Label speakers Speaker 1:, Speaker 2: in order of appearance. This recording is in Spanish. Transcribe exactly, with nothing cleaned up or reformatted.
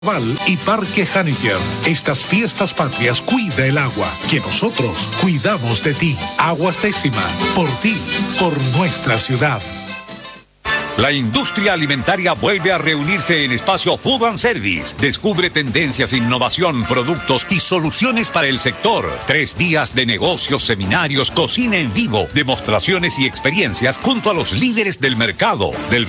Speaker 1: Y Parque Haniger. Estas fiestas patrias cuida el agua, que nosotros cuidamos de ti. Aguas Décima, por ti, por nuestra ciudad.
Speaker 2: La industria alimentaria vuelve a reunirse en Espacio Food and Service. Descubre tendencias, innovación, productos y soluciones para el sector. Tres días de negocios, seminarios, cocina en vivo, demostraciones y experiencias junto a los líderes del mercado. Del